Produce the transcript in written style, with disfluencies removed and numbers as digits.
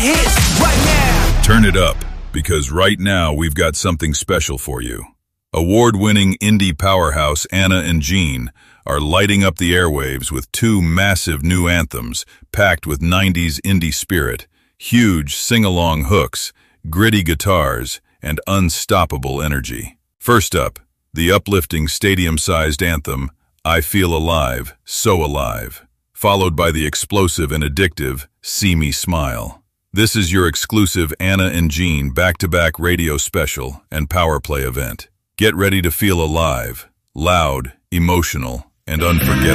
hits right now. Turn it up, because right now we've got something special for you. Award-winning indie powerhouse Anna and Gene are lighting up the airwaves with two massive new anthems packed with 90s indie spirit, huge sing-along hooks, gritty guitars, and unstoppable energy. First up, the uplifting stadium-sized anthem, I Feel Alive, So Alive, followed by the explosive and addictive See Me Smile. This is your exclusive Anna and Gene back-to-back radio special and power play event. Get ready to feel alive, loud, emotional, and unforgettable.